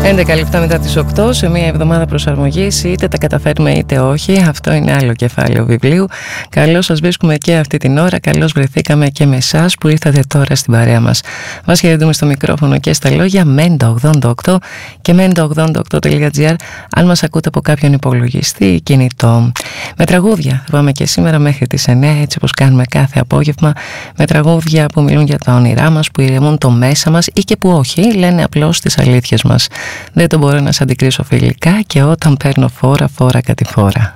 11 λεπτά μετά τις 8, σε μια εβδομάδα προσαρμογής, είτε τα καταφέρουμε είτε όχι. Αυτό είναι άλλο κεφάλαιο βιβλίου. Καλώς σας βρίσκουμε και αυτή την ώρα. Καλώς βρεθήκαμε και με εσάς που ήρθατε τώρα στην παρέα μας. Μας χαιρετούμε στο μικρόφωνο και στα λόγια Mendo88 και Mendo88.gr αν μας ακούτε από κάποιον υπολογιστή ή κινητό. Με τραγούδια θα πάμε και σήμερα μέχρι τις 9, έτσι όπως κάνουμε κάθε απόγευμα, με τραγούδια που μιλούν για τα όνειρά μας, που ηρεμούν το μέσα μας ή και που όχι, λένε απλώς τις αλήθειες μας. Δεν το μπορώ να σ' αντικρίσω φιλικά και όταν παίρνω φόρα, φόρα κατηφόρα.